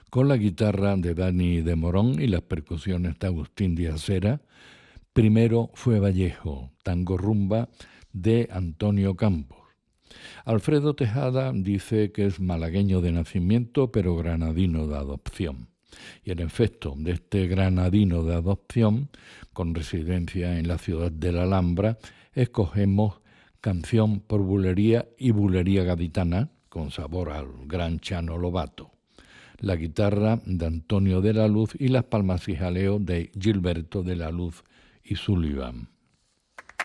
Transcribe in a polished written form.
con la guitarra de Dani de Morón y las percusiones de Agustín Díaz Hera. Primero fue Vallejo, tango rumba de Antonio Campos. Alfredo Tejada dice que es malagueño de nacimiento, pero granadino de adopción. Y en efecto, de este granadino de adopción, con residencia en la ciudad de la Alhambra, escogemos Canción por Bulería y Bulería Gaditana, con sabor al gran Chano Lobato. La guitarra de Antonio de la Luz y las palmas y jaleo de Gilberto de la Luz y Sullivan.